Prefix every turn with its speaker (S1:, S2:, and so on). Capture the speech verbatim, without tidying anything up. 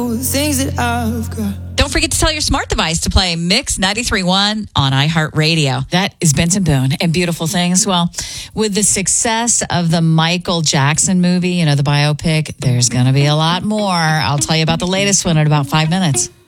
S1: things that I've got.
S2: Don't forget to tell your smart device to play Mix ninety-three point one on iHeartRadio. That is Benson Boone and Beautiful Things. Well, with the success of the Michael Jackson movie, you know, the biopic, there's going to be a lot more. I'll tell you about the latest one in about five minutes.